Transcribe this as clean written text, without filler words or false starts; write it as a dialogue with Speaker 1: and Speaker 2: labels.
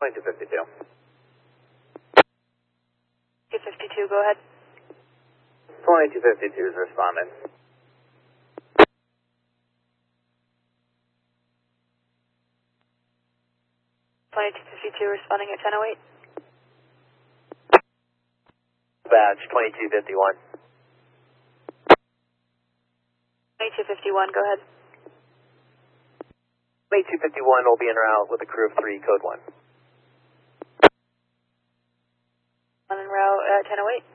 Speaker 1: 2252.
Speaker 2: 252, go ahead.
Speaker 1: 2252 is responding.
Speaker 2: Responding at 10:08.
Speaker 1: Batch 2251.
Speaker 2: 2251, go ahead.
Speaker 1: 2251 will be en route with a crew of 3, code 1.
Speaker 2: On en route at 10:08.